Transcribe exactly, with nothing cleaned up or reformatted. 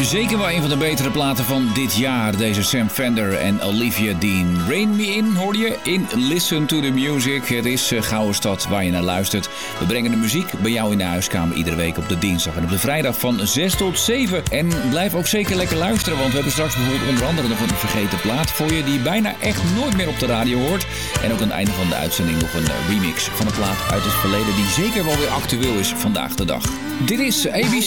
Zeker wel een van de betere platen van dit jaar. Deze Sam Fender en Olivia Dean. Rain Me In hoor je in Listen to the Music. Het is uh, Gouden Stad waar je naar luistert. We brengen de muziek bij jou in de huiskamer iedere week op de dinsdag en op de vrijdag van zes tot zeven. En blijf ook zeker lekker luisteren, want we hebben straks bijvoorbeeld onder andere nog een vergeten plaat voor je die je bijna echt nooit meer op de radio hoort. En ook aan het einde van de uitzending nog een remix van een plaat uit het verleden die zeker wel weer actueel is vandaag de dag. Dit is A B C